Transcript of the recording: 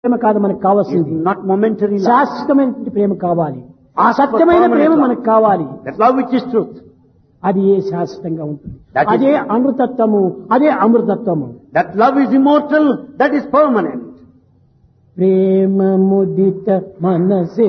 ప్రేమ కాదు మనకు కావాల్సింది, not momentary love. శాశ్వతమైన ప్రేమ కావాలి. ఆ Ask for సత్యమైన permanent ప్రేమ love. మనకు కావాలి. That love which is truth. అది ఏ శాశ్వతంగా ఉంటుంది. That is- అదే అమృతత్వము, అదే అమృతత్వము. That love is immortal, that is permanent. ప్రేమ ముదిత మనసే